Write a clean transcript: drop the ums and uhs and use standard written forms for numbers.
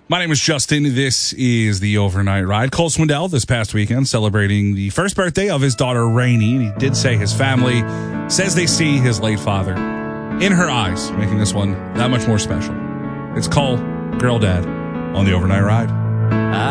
My name is Justin. This is the Overnight Ride. Cole Swindell this past weekend celebrating the first birthday of his daughter, Rainey. And he did say his family says they see his late father in her eyes, making this one that much more special. It's Cole, Girl Dad, on the Overnight Ride.